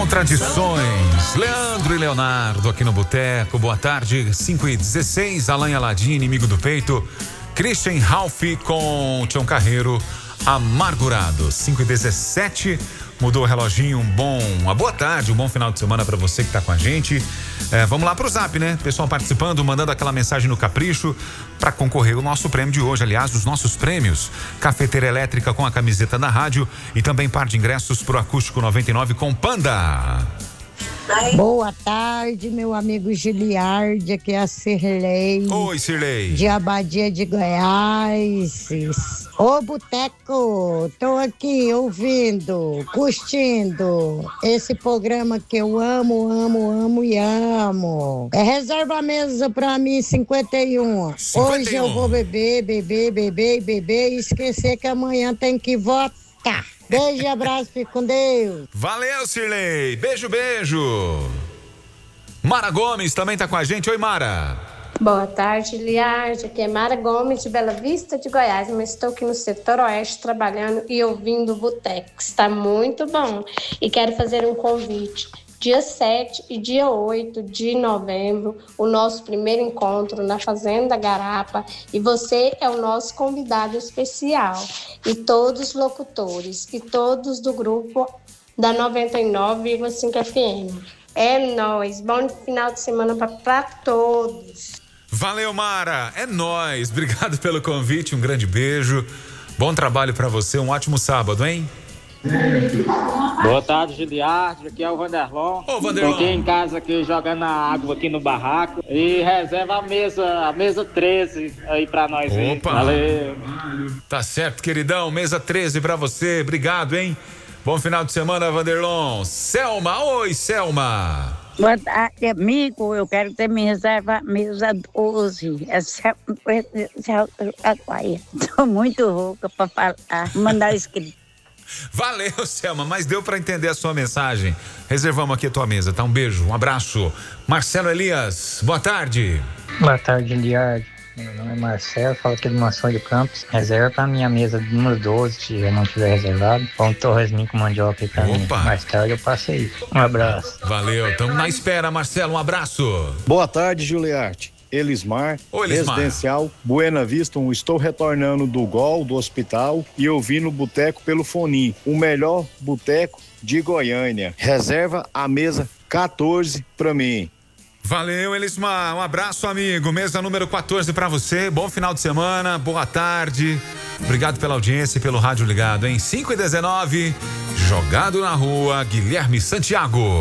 Tradições, Leandro e Leonardo aqui no Boteco. Boa tarde, 5h16, Alain Aladim, Inimigo do Peito, Christian Ralph com Tião Carreiro, Amargurado. 5h17, mudou o reloginho. Uma boa tarde, um bom final de semana para você que tá com a gente. Vamos lá pro Zap, né? Pessoal participando, mandando aquela mensagem no capricho para concorrer o nosso prêmio de hoje. Aliás, os nossos prêmios: cafeteira elétrica com a camiseta da rádio e também par de ingressos pro Acústico 99 com Panda. Boa tarde, meu amigo Giliardi, aqui é a Cirlei. Oi, Cirlei. De Abadia de Goiás. Ô, Boteco, tô aqui ouvindo, curtindo esse programa que eu amo e amo. Reserva a mesa pra mim, 51. Hoje eu vou beber e esquecer que amanhã tem que votar. Beijo e abraço, fique com Deus. Valeu, Cirlei. Beijo. Mara Gomes também tá com a gente. Oi, Mara. Boa tarde, Liarde. Aqui é Mara Gomes, de Bela Vista de Goiás, mas estou aqui no setor oeste trabalhando e ouvindo o Boteco. Está muito bom. E quero fazer um convite. Dia 7 e dia 8 de novembro, o nosso primeiro encontro na Fazenda Garapa, e você é o nosso convidado especial. E todos os locutores e todos do grupo da 99,5 FM. É nóis, bom final de semana para todos. Valeu, Mara, é nóis, obrigado pelo convite, um grande beijo, bom trabalho para você, um ótimo sábado, hein? Boa tarde, Giliardi, aqui é o Vanderlon. Ô, Vanderlon. Tô aqui em casa aqui jogando a água aqui no barraco e reserva a mesa 13 aí pra nós. Opa. Valeu. Tá certo, queridão, mesa 13 pra você, obrigado, hein? Bom final de semana, Vanderlon. Selma, oi, Selma. Boa tarde, amigo. Eu quero ter minha reserva mesa 12. Tô muito rouca pra falar. Mandar escrito. Valeu, Selma, mas deu pra entender a sua mensagem. Reservamos aqui a tua mesa, tá? Um beijo, um abraço. Marcelo Elias, boa tarde. Boa tarde, Eliardo. Meu nome é Marcelo, falo aqui do Mansão de Campos. Reserva pra minha mesa número 12, se eu não tiver reservado. Pão torresminho com mandioca aí pra mim. Mais tarde eu passo aí. Um abraço. Valeu, tamo na espera, Marcelo, um abraço. Boa tarde, Juliarte. Elismar, residencial Buena Vista. Estou retornando do GOL, do hospital, e eu vim no Boteco pelo Fonim, o melhor boteco de Goiânia. Reserva a mesa 14 pra mim. Valeu, Elismar, um abraço, amigo. Mesa número 14 pra você, bom final de semana, boa tarde. Obrigado pela audiência e pelo rádio ligado, hein? 5h19, jogado na rua, Guilherme Santiago.